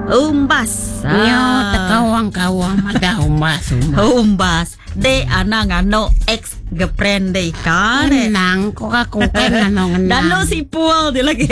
Umbas. Yo, takawang-kawang ada umbas. Umbas. De ana ngano ex girlfriend de ka. Nang ko kakukan ano nang. Dalo si Paul dia lagi.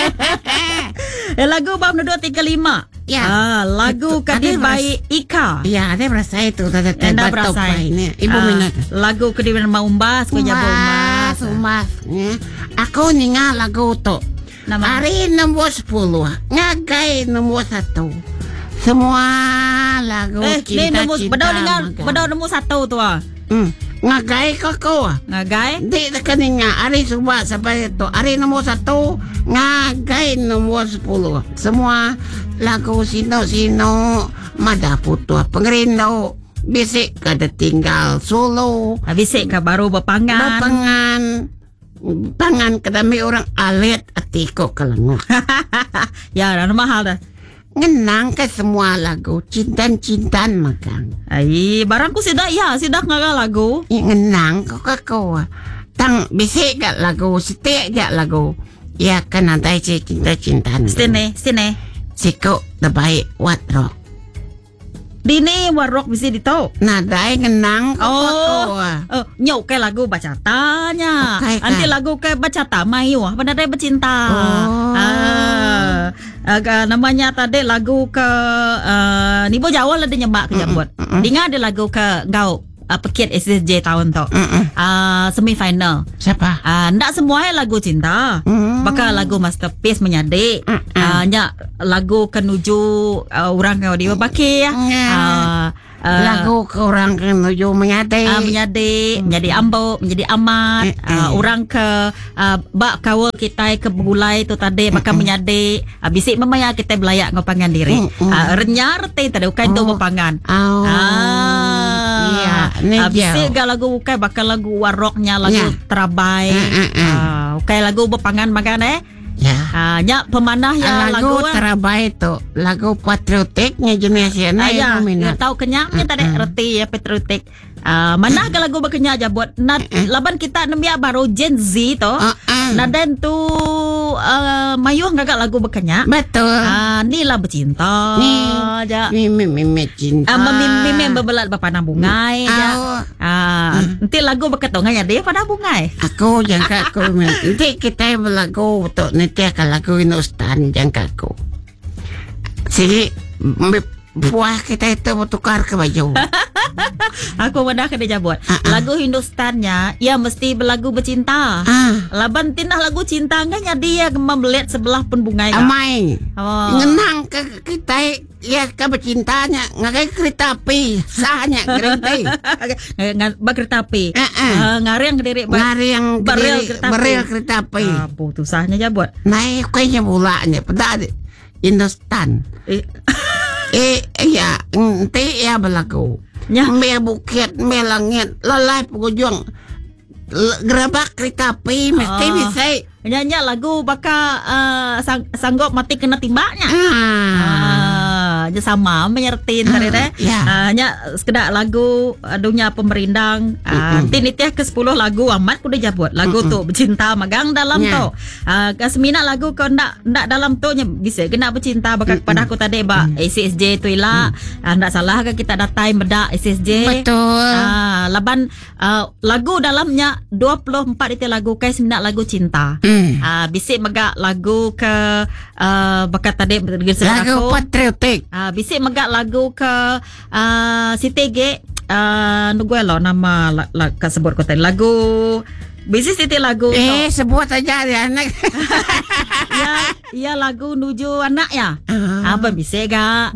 Lagu bab 2 3 5. Ya. Lagu Kadibay Ika. Ya, ada berasa itu tadi batok ini. Ibu minat. Lagu Kadibay Umbas ko jabo Umbas. Ako ni nga lagu to. Hari nombor 10, ngagai nombor 1. Semua lagu cinta-cinta. Bedau nombor 1 tu Ngagai koko. Ngagai? Di kaninya hari suba sampai itu. Hari nombor 1, ngagai nombor 10. Semua lagu sino-sino madapu tu pengerindo. Bisik kada tinggal solo. Bisik ka baru berpangan. Pangan kadami orang alit atiko kalangok. Ya, dah mahal dah. Ngenang ke semua lagu cintan-cintan makan. Ai, barangku sidak ngaga lagu. Ngenang kok kako. Tang bisik gak lagu, setik gak lagu. Ya kan nanti cinta-cintan. Sini. Siko terbaik wat rock. Dini warok bisa ditau. Nadai ngenang kok. Nyok ke lagu bacatanya. Nanti lagu ke bacata mayu. Benar bercinta. Namanya tadi lagu ke Nibo Jawa lah dia nyemak ke jambut. Dengar ada lagu ke Gau Pekit SSJ tahun tu. Semifinal. Siapa? Ndak semuanya lagu cinta. Bakal lagu masterpiece menyadik. Nyak lagu kenuju orang kau dia baki ya. Lagu ke orang kenuju menyadik. Menjadi ambo, menjadi amat. Orang ke bak kawal kita ke bulai tu tadi bakal menyadik. Bisik memang kita belayak ngopangan diri. Renyar teh tadi ukai tu ngopangan. Bisik ga lagu ukai bakal lagu waroknya lagu terabai. Ukai lagu berpangan makan Ya. Nya pemanah ya lagu terabai tu lagu patriotiknya jenis ya minat. Tahu kenyangnya tadi reti ya patriotik. Mana ke lagu berkenyak aja buat laban kita nembia baru Gen Z tu. Naden tu mayuh ngagak lagu berkenyak. Betul. Ni lah bercinta. Aja. Mimi cinta. Mimi berbelat berpanah bungai aja. Nanti lagu berketongnya dia pada bungai. Aku jangka aku nanti kita berlagu untuk nanti akan lagu Hindustan jangka aku. Si buah kita itu bertukar ke baju. Aku mendah kena jabut. Lagu Hindustannya ia mesti berlagu bercinta. Laban tindah lagu cinta enggaknya dia membelit sebelah pun bungai. Amai. Ngenang ke kita ya ke bercintanya ngagai kereta api sahnya kereta. Kereta api. Ngariang diri beril kereta api. Putusahnya jabut. Naik kayaknya bulanya pada Hindustan. Ya, nanti ya berlaku. Me bukit, me langit, lalai pengunjung. Gerabak kereta api mesti bisa. Nyanyi lagu bakal sanggup mati kena timbaknya. Sama menyertin tadi teh. Nya sekedar lagu dunia pemerindang. Tinitnya ke 10 lagu amat kuda jabut. Lagu tu bercinta magang dalam tu. Kasmina lagu kau ndak dalam tu nya bisa kena bercinta bakal kepada aku tadi ba SSJ tu ila. Ndak salah ke kita datai medak SSJ. Betul. Laban lagu dalamnya 24 itu lagu kai semina lagu cinta. Bisik megak lagu ke bakat tadi lagu patriotik. Bisik megak lagu ke Sitege nuguelo nama sebut ko tadi lagu bisik siti lagu sebut aja ya anak. Ya lagu nuju anak ya. Apa bisik ga?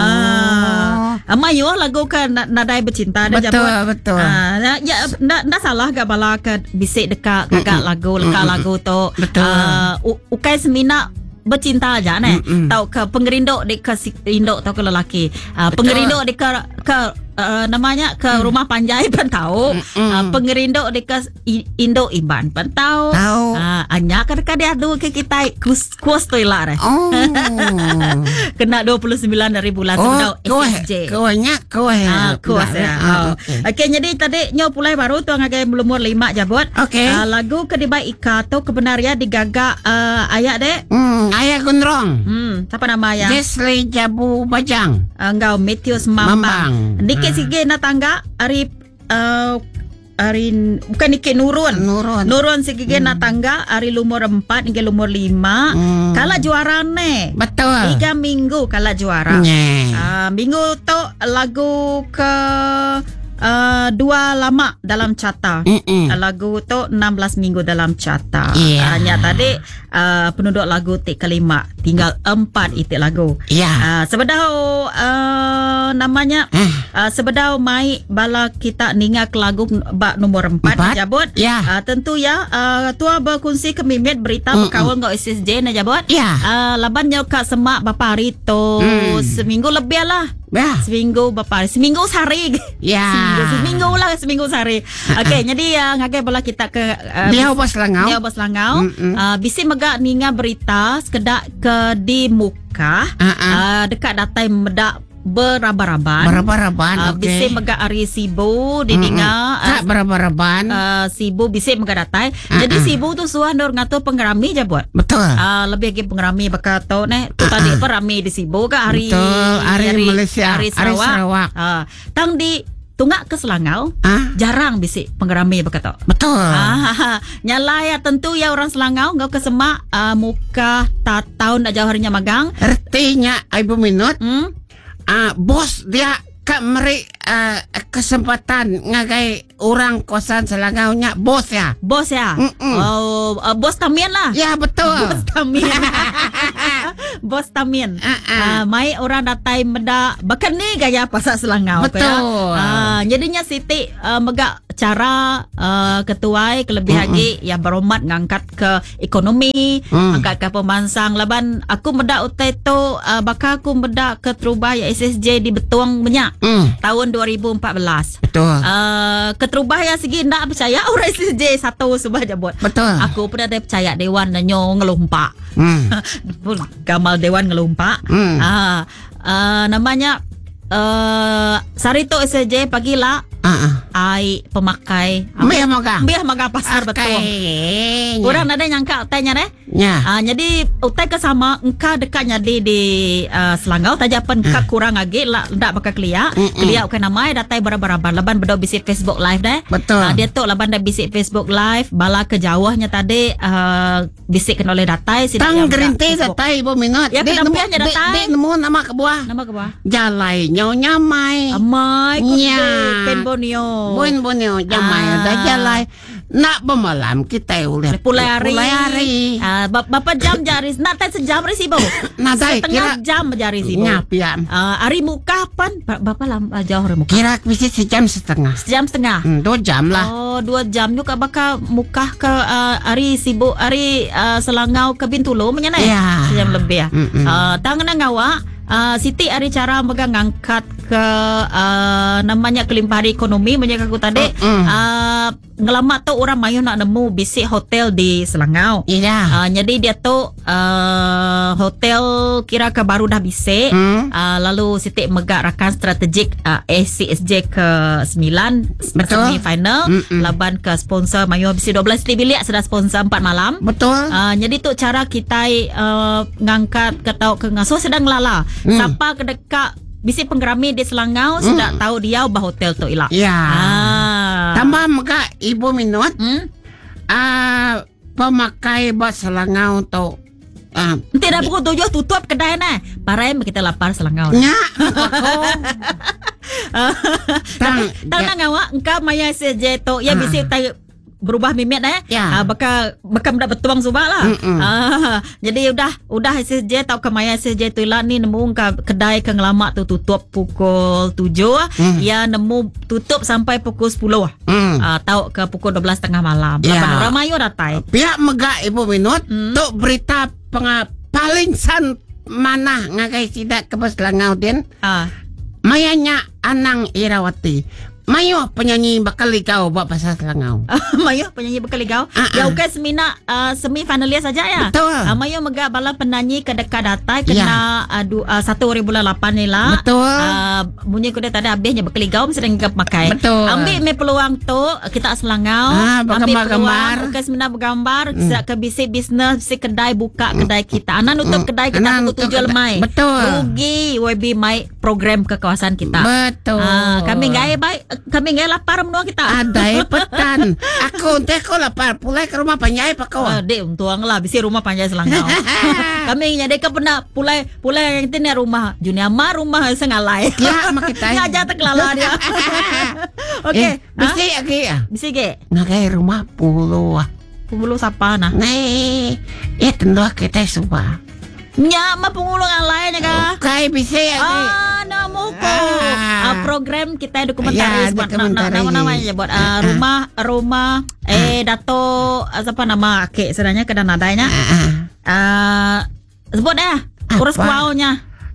Mayu lagu ke nadai bercinta dah betul betul. Ya ndak salah gak bala ke bisik dekat gak lagu tu. Ukai semina bercinta aja Tahu ke pengerindok di ke indok atau ke lelaki. Pengerindok di ke namanya ke rumah Panjai pun tahu. Pengerindo dekat Indo Iban pun tahu. Anya kadang dia adu ke kita kuas tu ilah. Kena 29 dari bulan sebelum SSJ. Kuahnya Kuas ya. Okey, jadi tadi nyo pulai baru tu ngagai belum 5 jabot. Okey. Lagu Kedibai Ika tu kebenaran digagak ayat dek. Ayah Gunrong. Siapa nama ayah? Jesli Jabu Bajang. Engkau Metius Mambang. Dikit sige na tangga ari bukan dikit Nurun sige na tangga ari lumur 4 hingga lumur 5. Kala juara ne. Betul. 3 minggu kala juara. Minggu tu lagu ke 2 lama dalam carta. Lagu tu 16 minggu dalam carta. Hanya tadi penduduk lagu tik kelima tinggal 4 itik lagu. Sebedau namanya sebedau mai bala kita ninga ke lagu bak nomor 4 jabot. Tentu ya tua berkongsi ke mimit berita berkawal ngau SSJ na jabot. Laban nyo ka semak bapa hari tu seminggu lebih lah. Seminggu bapa hari, seminggu sehari. Seminggu sehari. Okey, jadi ngagai bola kita ke Dia Bos Langau. Bisi megak ninga berita sekedak ke di muka dekat datai medak beraba-raban. Bisi megak ari sibu di ninga beraba-raban. Sibu bisi megak datai. Jadi sibu tu suah ndor ngatur penggerami je buat. Betul. Lebih lagi penggerami bakal tu tu tadi perami di sibu ke hari Malaysia, hari Sarawak. Tang di tunggak ke Selangau, jarang bisi penggerami berkata. Betul. Nyala ya tentu ya orang Selangau ngau ke semak muka tahun dah jauh harinya magang. Artinya Ibu Minut, bos dia meri kesempatan ngagai orang kosan Selangau nya bos ya. Bos Tamin lah. Ya betul. Bos Tamin. Bos Tamin. Mai orang datai meda bahkan ni gaya pasal Selangau. Betul. Jadinya Siti megak cara ketuai kelebih lagi ya beromat ngangkat ke ekonomi, angkat ke pemansang laban aku meda utai tu bakal aku meda ke Terubah ya SSJ di Betuang Menyak tahun 2014. Betul. Keterubah ya segi ndak percaya orang SSJ satu subah jabot. Betul. Aku pernah ada percaya dewan dan nyo ngelumpak. Gamal dewan ngelumpak. Namanya Sarito SSJ pagilah ai pemakai biar maga pasar Betuang. Orang ada nyangka tanya deh. Jadi utai ke sama engka dekatnya di Selangau tajapan engka kurang lagi lah ndak bakal kelia ukai namai datai bara-bara laban bedo bisik Facebook live deh. Betul. Dia tu laban dah bisik Facebook live bala ke jawahnya tadi bisik oleh datai tang gerinti datai Ibu Minut. Ya kenapiannya datai. Dek nemu nama ke buah. Jalai nyamai. Amai pen bonio. Bonio jamai dah jalai. Nak bermalam kita boleh pulai hari. Berapa jam jari? Nak tak sejam hari sibuk. Setengah jam jari sibuk. Ngapian. Hari muka pan berapa lama jauh hari muka? Kira bisa sejam setengah. 2 jam lah. 2 jam juga bakal muka ke hari sibuk hari Selangau ke Bintulu menyenai. Sejam lebih ya. Tangan ngawak. Siti ada cara megang angkat ke namanya kelimpahan ekonomi menjaga aku tadi. Ngelamat tu orang mayu nak nemu bisik hotel di Selangau. Jadi dia tu hotel kira ke baru dah bisik. Lalu Siti megak rakan strategik ACSJ ke 9 semi final. Laban ke sponsor mayu bisik 12 bilik sudah sponsor 4 malam. Betul. Jadi tu cara kita ngangkat ke tau ke ngaso sedang lala. Siapa ke dekat bisi penggerami di Selangau sudah tahu dia ubah hotel tu ilah. Tambah maka Ibu Minut pemakai bas Selangau tu tidak pukul 7 tutup kedai nah. Parai kita lapar Selangau. Tang ngawak engkau maya SSJ tu ya bisi berubah mimit bakal mendapat Betuang subak lah. Jadi udah SSJ tau ke maya SSJ tu lah ni nemu kedai ke ngelamak tu tutup pukul 7 ya nemu tutup sampai pukul 10 tau ke pukul 12.30 malam. Orang mayu datai pihak megak Ibu Minut tu berita paling san mana ngagai sidak ke Selangau din Mayanya Anang Irawati. Mayo penyanyi bakal kau buat pasal Selangau. Mayo penyanyi berkeligau. Ya okey semina semi finalis saja ya. Betul. Mayo megak bala penyanyi kedekat datai kena 1 hari bulan 8 ni lah. Betul. Bunyi kuda tadi habisnya berkeligau mesti ngap makai. Betul. Ambil me peluang tu kita Selangau. Bergambar-gambar. Okey semina bergambar ke bisik bisnes si kedai buka kedai kita. Anak nutup kedai kita Anak pukul nutup 7 lemai. Betul. Rugi WB mai program ke kawasan kita. Betul. Kami gaya baik. Kami gaya lapar menua kita. Ada petan. Aku lapar. Pulai ke rumah panjai pak kau. Dek untung lah bisi rumah panjai Selangau. Kami nyadai ke pernah pulai yang itu ni rumah Juniama rumah sengalai. Ya mak kita. Ngajar terkelala dia. Okey. Bisi lagi ya. Bisi ke? Nagai rumah puluh. Pembulu siapa nah? Nih, tentu kita suka. Nya mah pengulung yang lainnya kah? Kai bisi lagi. Namo ko. Program kita dokumentaris Ya, buat dokumentaris. namanya buat rumah Dato siapa nama Kek sebenarnya ke nadanya. Sebut dah urus kuaunya.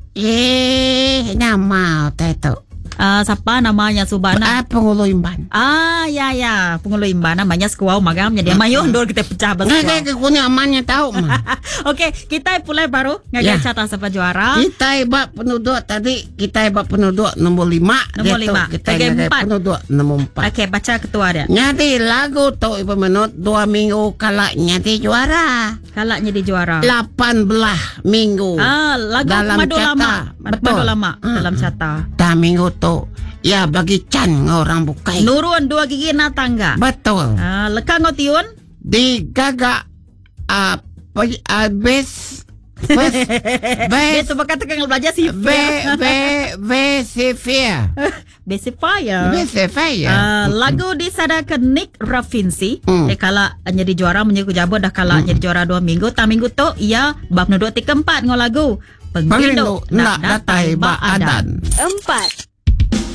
Nama itu. Siapa namanya Subana? Penghulu Imban. Ya penghulu Imban namanya Skuau magam jadi mayo ndor kita pecah besar. Nggak kunya amannya tahu mah. Okey, kita mulai baru ngajar cata siapa juara. Kita hebat penduduk tadi, kita hebat penduduk nombor 5. Nombor 5. Kita Bagi 4. penduduk nombor 4. Okey, baca ketua dia. Nyati lagu tu ibu menut 2 minggu kalah nyati juara. Kalaknya di juara. 18 minggu. Lagu dalam Madu cata. Lama. Betul. Madu Lama dalam cata. Dah minggu tu. Ya bagi Chan orang bukai. Nurun 2 gigi na tangga. Betul. Lekang ngotiun. Di gagak bes Dia tu berkata kang belajar si Besifia. Besifaya. Lagu disadakan Nick Rafinsi. Kala jadi juara menyeku jabut dah kala jadi juara 2 minggu. Ta minggu tu ia bab nuduk 3 4 ngau lagu. Pengindo nak datai ba adan. 4